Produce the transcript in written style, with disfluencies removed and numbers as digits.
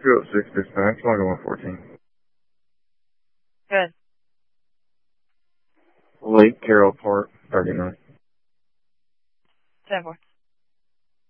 206 dispatch, log 114. Good. Lake Carroll Park, 39. 10-4.